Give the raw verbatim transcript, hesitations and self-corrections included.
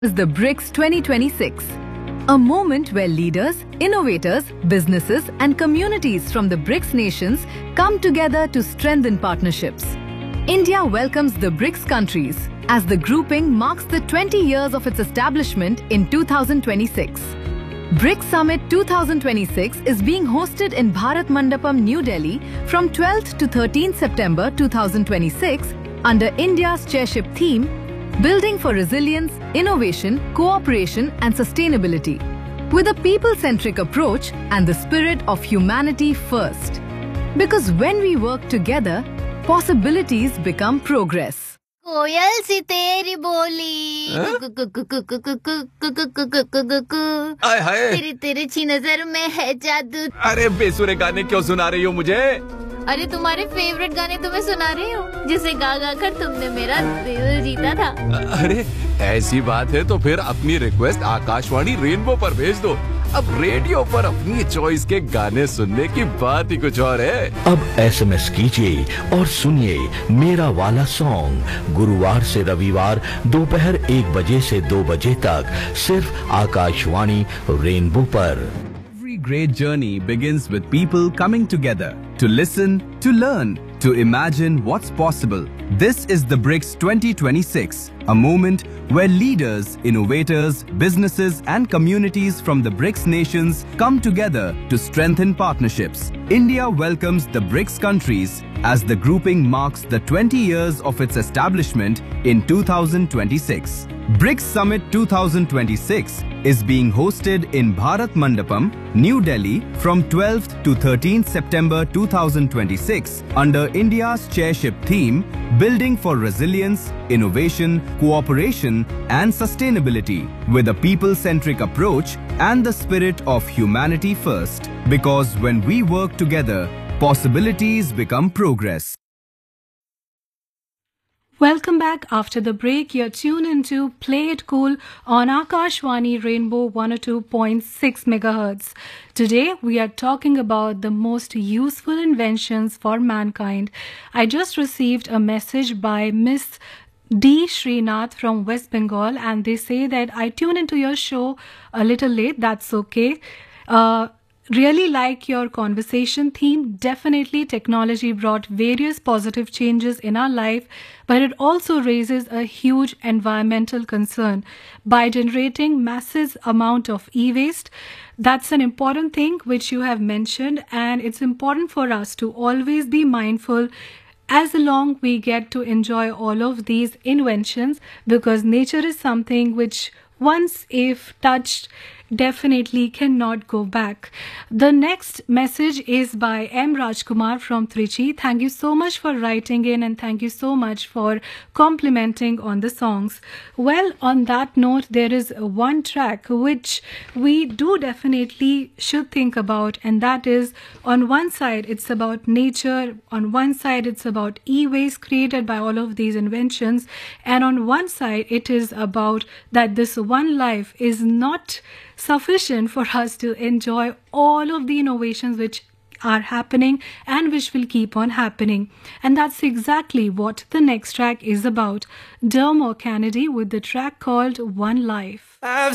is the BRICS twenty twenty-six, a moment where leaders, innovators, businesses and communities from the BRICS nations come together to strengthen partnerships. India welcomes the BRICS countries as the grouping marks the twenty years of its establishment in two thousand twenty-six. BRICS Summit two thousand twenty-six is being hosted in Bharat Mandapam, New Delhi from twelfth to thirteenth September two thousand twenty-six under India's chairship theme, Building for Resilience, Innovation, Cooperation and Sustainability, with a people-centric approach and the spirit of humanity first. Because when we work together, possibilities become progress. कोयल सी तेरी बोली आय हाय तेरी तिरछी नजर में है जादू। अरे बेसुरे गाने क्यों सुना रही हो मुझे? अरे तुम्हारे फेवरेट गाने तुम्हें सुना रही हूँ जिसे गा गा कर तुमने मेरा दिल जीता था। अरे ऐसी बात है तो फिर अपनी रिक्वेस्ट आकाशवाणी रेनबो पर भेज दो। अब रेडियो पर अपनी चॉइस के गाने सुनने की बात ही कुछ और है। अब एसएमएस कीजिए और सुनिए मेरा वाला सॉन्ग गुरुवार से रविवार दोपहर एक बजे से दो बजे तक सिर्फ आकाशवाणी रेनबो पर। Every great journey begins with people coming together to listen, to learn, to imagine what's possible. This is the BRICS twenty twenty-six, a moment where leaders, innovators, businesses and communities from the BRICS nations come together to strengthen partnerships. India welcomes the BRICS countries as the grouping marks the twenty years of its establishment in two thousand twenty-six. BRICS Summit two thousand twenty-six is being hosted in Bharat Mandapam, New Delhi from twelfth to thirteenth September two thousand twenty-six under India's chairship theme, Building for Resilience, Innovation, Cooperation and Sustainability, with a people-centric approach and the spirit of humanity first. Because when we work together, possibilities become progress. Welcome back after the break. You're tuned into Play It Cool on Akashwani Rainbow one oh two point six megahertz. Today we are talking about the most useful inventions for mankind. I just received a message by Miss D. Srinath from West Bengal and they say that I tuned into your show a little late. That's okay. Uh, Really like your conversation theme. Definitely technology brought various positive changes in our life, but it also raises a huge environmental concern by generating massive amount of e-waste. That's an important thing which you have mentioned, and it's important for us to always be mindful as long we get to enjoy all of these inventions, because nature is something which once if touched definitely cannot go back. The next message is by M. Rajkumar from Trichy. Thank you so much for writing in and thank you so much for complimenting on the songs. Well, on that note, there is one track which we do definitely should think about, and that is, on one side it's about nature, on one side it's about e-waste created by all of these inventions, and on one side it is about that this one life is not sufficient for us to enjoy all of the innovations which are happening and which will keep on happening. And that's exactly what the next track is about. Dermot Kennedy with the track called One Life. I've